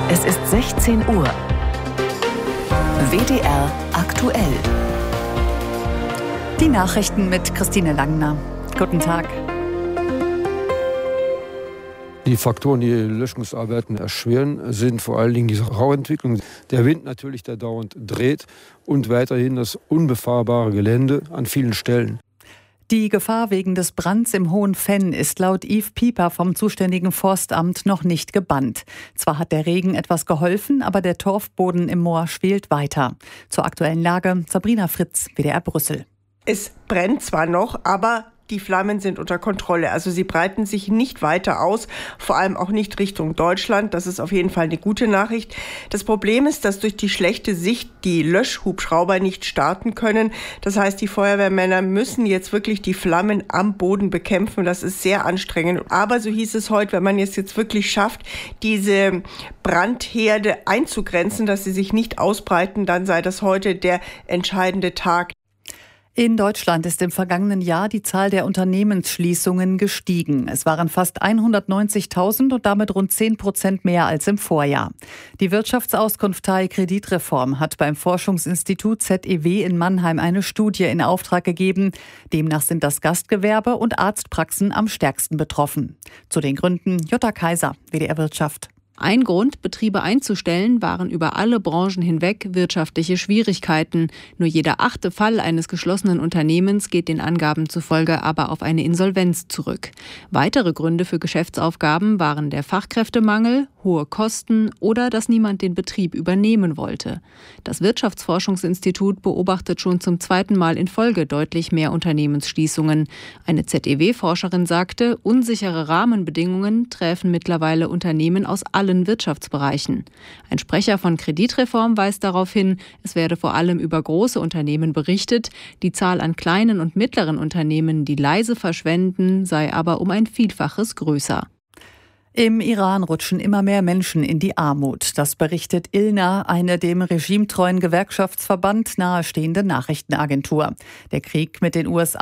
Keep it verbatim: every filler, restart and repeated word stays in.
Es ist sechzehn Uhr. W D R aktuell. Die Nachrichten mit Christine Langner. Guten Tag. Die Faktoren, die Löschungsarbeiten erschweren, sind vor allen Dingen diese Rauentwicklung. Der Wind natürlich, der dauernd dreht, und weiterhin das unbefahrbare Gelände an vielen Stellen. Die Gefahr wegen des Brands im Hohen Venn ist laut Yves Pieper vom zuständigen Forstamt noch nicht gebannt. Zwar hat der Regen etwas geholfen, aber der Torfboden im Moor schwelt weiter. Zur aktuellen Lage Sabrina Fritz, W D R Brüssel. Es brennt zwar noch, aber die Flammen sind unter Kontrolle. Also sie breiten sich nicht weiter aus, vor allem auch nicht Richtung Deutschland. Das ist auf jeden Fall eine gute Nachricht. Das Problem ist, dass durch die schlechte Sicht die Löschhubschrauber nicht starten können. Das heißt, die Feuerwehrmänner müssen jetzt wirklich die Flammen am Boden bekämpfen. Das ist sehr anstrengend. Aber so hieß es heute, wenn man es jetzt wirklich schafft, diese Brandherde einzugrenzen, dass sie sich nicht ausbreiten, dann sei das heute der entscheidende Tag. In Deutschland ist im vergangenen Jahr die Zahl der Unternehmensschließungen gestiegen. Es waren fast hundertneunzigtausend und damit rund zehn Prozent mehr als im Vorjahr. Die Wirtschaftsauskunftei Kreditreform hat beim Forschungsinstitut Z E W in Mannheim eine Studie in Auftrag gegeben. Demnach sind das Gastgewerbe und Arztpraxen am stärksten betroffen. Zu den Gründen Jutta Kaiser, W D R Wirtschaft. Ein Grund, Betriebe einzustellen, waren über alle Branchen hinweg wirtschaftliche Schwierigkeiten. Nur jeder achte Fall eines geschlossenen Unternehmens geht den Angaben zufolge aber auf eine Insolvenz zurück. Weitere Gründe für Geschäftsaufgaben waren der Fachkräftemangel, hohe Kosten oder dass niemand den Betrieb übernehmen wollte. Das Wirtschaftsforschungsinstitut beobachtet schon zum zweiten Mal in Folge deutlich mehr Unternehmensschließungen. Eine Z E W-Forscherin sagte, unsichere Rahmenbedingungen treffen mittlerweile Unternehmen aus allen Wirtschaftsbereichen. Ein Sprecher von Kreditreform weist darauf hin, es werde vor allem über große Unternehmen berichtet. Die Zahl an kleinen und mittleren Unternehmen, die leise verschwenden, sei aber um ein Vielfaches größer. Im Iran rutschen immer mehr Menschen in die Armut. Das berichtet I L N A, eine dem regimetreuen Gewerkschaftsverband nahestehende Nachrichtenagentur. Der Krieg mit den U S A